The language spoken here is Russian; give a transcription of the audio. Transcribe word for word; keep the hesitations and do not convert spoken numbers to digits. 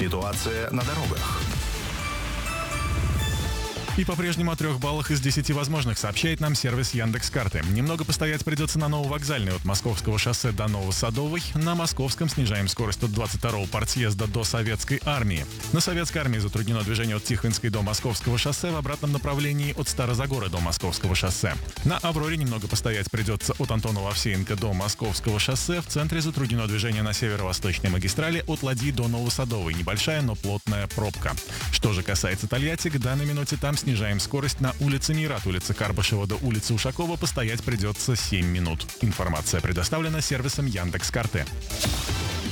Ситуация на дорогах. И по-прежнему о трех баллах из десяти возможных, сообщает нам сервис Яндекс.Карты. Немного постоять придется на Нововокзальной от Московского шоссе до Новосадовой. На Московском снижаем скорость от двадцать второго партсъезда до Советской армии. На Советской армии затруднено движение от Тихвинской до Московского шоссе в обратном направлении от Старозагора до Московского шоссе. На Авроре немного постоять придется от Антонова-Овсеенко до Московского шоссе. В центре затруднено движение на северо-восточной магистрали от Ладьи до Новосадовой. Небольшая, но плотная пробка. Что же касается Тольятти, к данной минуте там снижаем скорость на улице Мират, улице Карбышева до улицы Ушакова. Постоять придется семь минут. Информация предоставлена сервисом Яндекс.Карты.